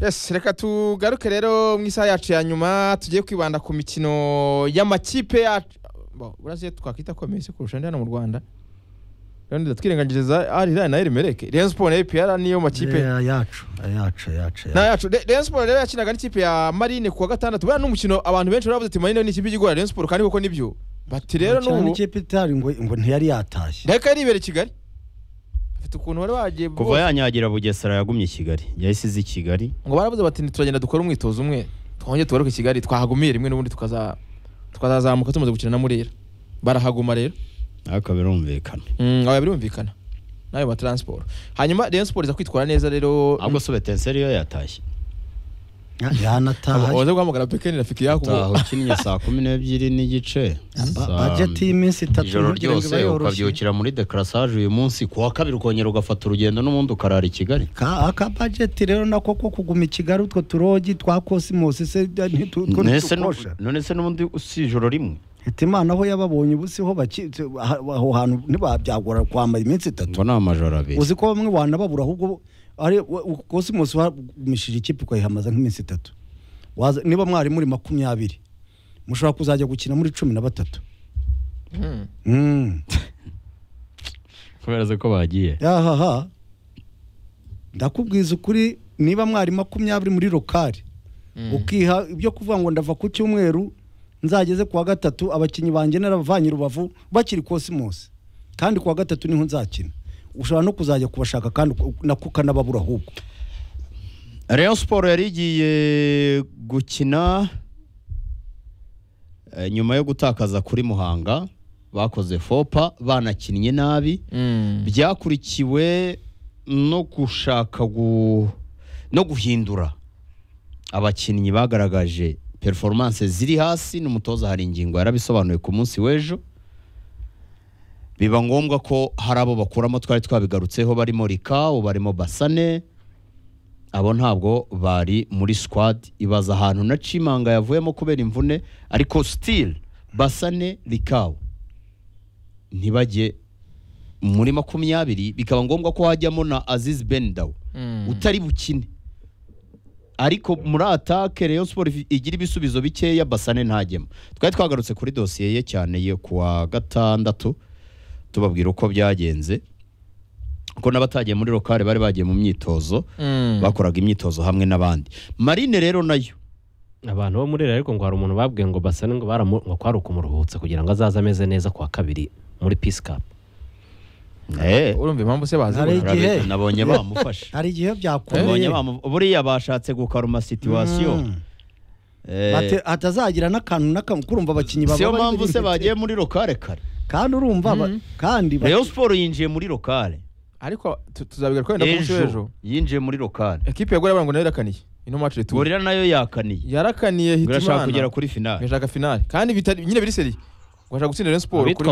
Yes, reka tugaruke rero mu isaha yacu ya nyuma tugiye kwibanda ku mikino y'amakipe yacu. Uraziye twakwita ko Messi kurusha ndi hano mu Rwanda. Rero ndatwirengagiriza ari na Emereke. Rayon Sport na APR niyo makipe yacu. Rayon Sport rero yakinaga n'ikipe ya Marine kuwa gatandatu. Bana n'umukino abantu benshi baravuze ati Marine ni ikipe igora Rayon Sport kandi koko nibyo. Bati rero n'ubu ikipe itari ngo ntiyari yatashye. Reka yaribere Kigali. Afite ukuntu wari wagiye kuva yanyagira Bugesera yagumye Kigali. Yahisize Kigali. Ngo baravuze bati turagenda dukora umwitozo umwe. Twongeye tugaruke Kigali twahagumiye rimwe n'ubundi tukazazamuka tumaze gukina na Murera. Barahaguma rero. Aka birumvikana. Aba birumvikana. Nayo ba transport. Hanyuma Rayon Sport iza kwitwara neza rero. Ahubwo so Betenseri yo yatashye. Yanataha. Waje guhamagara Pekeni rafiki yako. Taho kinnye saa 12 n'igice. Budget y'iminsi 3 ijoro ryose ukabyukira muri decrassage uyu munsi kuwa kabiri ukongera ugafata urugendo n'umundi ukarara i Kigali. Aka budget rero nako ko kuguma i Kigali utwo turogi twa Cosmos se none se n'ubundi usijoro rimwe. Imana aho yababonye ubusi ho aho hantu ntibabyagora kwambaye iminsi 3. Ngo namajoro abiri. Uzi ko bamwe wanababura ahubwo ari Cosmos wamishije ikipe ko yihamaza nk'iminsi 3. Niba mwari muri 20 mushobora kuzajya gukina muri 13. Kubera ko bagiye. Yahaha. Ndakubwiza ukuri niba mwari 20 muri lokali. Ukiha ibyo kuvuga ngo ndava ku cyumweru nzageze kuwa gatatu abakinyi banje naravanye Rubavu bakiri Cosmos kandi kuwa gatatu niho nzakina ushobora no kuzajya kubashaka kandi nakukanababura ahubwo. Rayon Sport yari igiye gukina nyuma yo gutakaza kuri Muhanga bakoze fopa banakinnye nabi byakurikiwe no gushaka no guhindura abakinnyi bagaragaje performance ziri hasi n'umutoza hari ingingo yarabisobanuye ku munsi w'ejo biba ngombwa ko hari abo bakuramo twari twabigarutseho barimo Rikao barimo Basane abo ntabwo bari muri squad ibaza ahantu na Chimanga yavuyemo kubera imvune ariko still Basane Rikao ntibajye muri 20 bikaba ngombwa ko hajyamo na Aziz Bendaw utari bukine ariko muri attaque Rayon Sport igira ibisubizo bikeya Basane ntajyemo twari twagarutse kuri dossier ye cyane ye kuwa gatandatu tubabwira uko byagenze ko nabatagiye muri lokale bari bagiye mu myitozo bakoraga imyitozo hamwe n'abandi Marine rero nayo abantu bo muri ariko ngo hari umuntu babwiye ngo Basane ngo ngo kwari ukumuruhutsa kugira ngo azaza ameze neza kuwa kabiri muri Peace Cup. Urumva impamvu se bazi nabonye bamufasha hari igihe byakomeye buriya bashatse gukaruma situation bate atazagira n'akantu kurumva abakinyi baba siyo mpamvu se bagiye muri lokale kare kandi urumva kandi Rayon Sport yinjiye muri lokale ariko tuzabigaruka kwenda ku ejo yinjiye muri lokale equipe yagora abantu ngo nayirakaniye ino match retour Gorira nayo yarakaniye Hitimana birashaka kugera kuri finale birashaka finale kandi nyine biri seri gwashaka gutsinda Rayon Sport kuri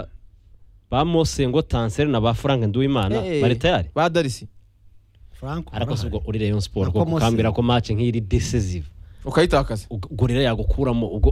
ba Mosengo Tansel na ba Frank Nduwimana bari tayari ba Darisi Frank ariko subwo uri Rayon Sport ko kambira ko match nk'iri decisive ukayitakaza Gorira yagukuramo ubwo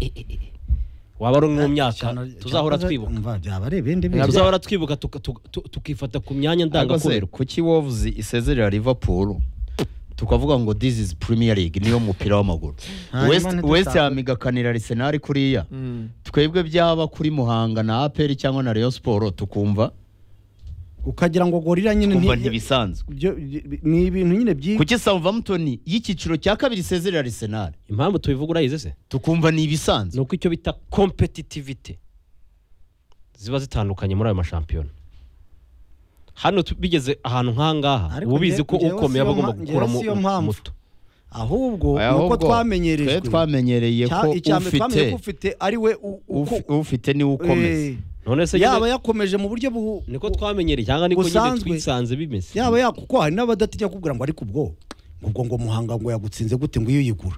waba ari mu myaka tuzahora twibuka tuzahora twibuka tukifata ku myanya ndangakubera kuki Wolves isezerera Liverpool tukavuga ngo this is Premier League niyo mupira w'amaguru West Ham igakanira Arsenal kuriya twebwe byaba kuri Muhanga na APR cyangwa na Rayon Sport tukumva ukagira ngo Gorira nyine ntibisanzwe ni ibintu nyine byi kuki Southampton y'ikiciro cya kabiri isezerera Arsenal impamvu tubivuga urayize se tukumva ni ibisanzwe nuko icyo bita competitivity ziba zitandukanye muri ayo mashampiyona hano bigeze ahantu nkangaha ubizi ko ukomeye abagomba gukura mu muto ahubwo nuko twamenyereye ko ufite ari we ufite ni ukomeza none se yaba yakomeje mu buryo niko twamenyereye cyangwa niko nyine twisanze bimeze yaba yakuko hari n'abadatinya kubwira ngo ari kubwo ngo Muhanga ngo yagutsinze gute ngo iyo yigura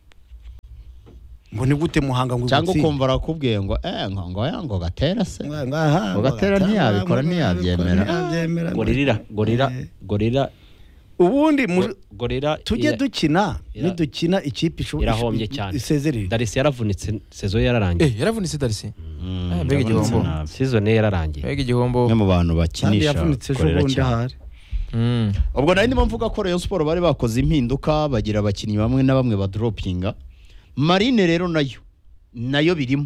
ngo ni gute Muhanga ngo cyangwa kumva rakubwiye ngo ngo gatera se ngo gatera ntiyabikora ntiyabyemera Gorira ubundi Gorira tujye dukina nidukina ikipe irahombye cyane isezerere Darisi yaravunitse saison yararangiye yaravunitse Darisi mbega igihombo season yararangiye mbega igihombo mu bantu bakinisha yavunitse ejo bundi ahari ubwo nari ndimo mvuga ko Rayon Sport bari bakoze impinduka bagira abakinnyi bamwe na bamwe badropinga. Marine rero nayo birimo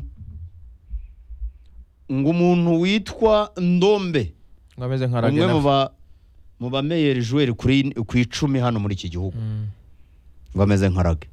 ngo umuntu witwa Ndombe ngameze nka Rage umwe mu ba meilleur joueur ku 10 hano muri iki gihugu bameze nka Rage.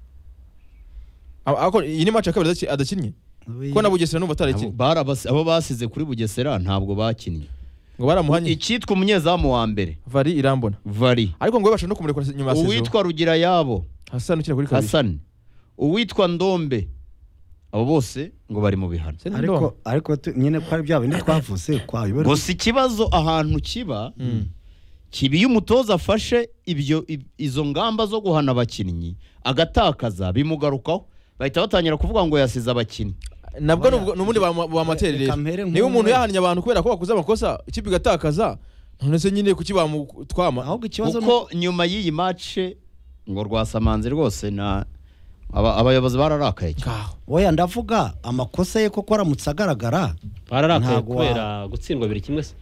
Ako iyi ni match ya kabiri adakinnye ko na Bugesera numva atarakinnye abo basize kuri Bugesera ntabwo bakinnye ngo baramuhanye icyitwa umunyezamu wa mbere Vari Irambona ariko ngo bashaka no kumurekura nyuma ya sezo. uwitwa Rugira yabo Hassan ukira kuri kabiri Hassan uwitwa Ndombe abo bose ngo bari mu bihano. ariko nyine ko ari bya bindi twavuze kwayo gusa ikibazo ahantu kiba kibi umutoza afashe izo ngamba zo guhana abakinnyi agatakaza bimugarukaho bahita batangira kuvuga ngo yasize abakinnyi nabwo n'ubundi ba materi rero niba umuntu yahannye abantu kubera ko bakoze amakosa ikipe igatakaza none se nyine kuki bamutwama ahubwo ikibazo kuko nyuma y'iyi match ngo Rwasamanzi rwose abayobozi bararakaye cyane. Oya ndavuga amakosa ye koko aramutse agaragara bararakaye kubera gutsindwa 2-1 se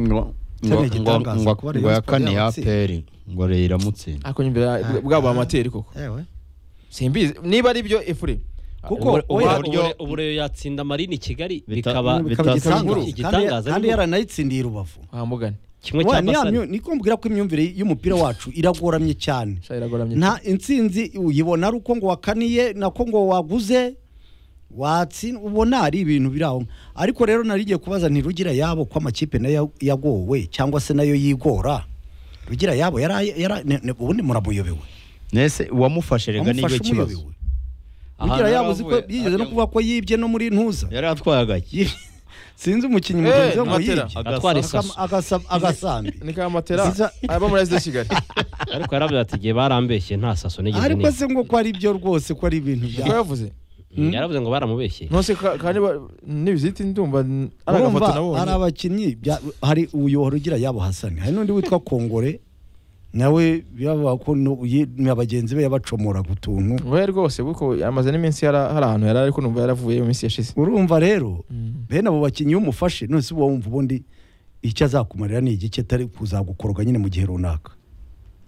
ngo yakane ya peri ngo iramutsinda ako nyumvira bwabo amateri koko simbizi niba ari byo Efure kuko uburyo yatsinda Marine Kigali bikaba igitangaza kandi yaranayitsindiye Rubavu mugani kimwe cy'abasani niko mbwira ko imyumvire y'umupira wacu iragoramye cyane nta intsinzi uyibona ari uko ngo wakaniye nako ngo waguze ubona ari ibintu biraho ariko rero narigiye kubaza ntirugira yabo ko amakipe nayo yagowe cyangwa se nayo yigora rugira yabo ubundi murabuyobewe nese wamufashe rega niyo kibazo rugira yabo ziko yigeze no kuvuga ko yibye no muri ntuza yari atwaye agaki sinzi umukinnyi mugenzi ngo yibye agasambi ni kamatera aba muri SD Kigali ariko yaravuze ati giye barambeshye nta saso nigeze ariko se ngo ko ari byo rwose ko ari ibintu bya yavuze yaravuze ngo baramubeshye nose kandi nibiziti ndumva aragafoto nabo ari abakinnyi hari uyohora ugira yabo Hassan hari nundi witwa Kongore nawe byavuga ko abagenzi be yabacomora gutuntu we rwose buko yamaze n'iminsi hari ahantu yari ariko numva yaravuye mu minsi yashize urumva rero bene abo bakinnyi umufashe nose uba wumva ubundi icyo azakumarira ni igice atari kuzagukorwa nyine mu gihe runaka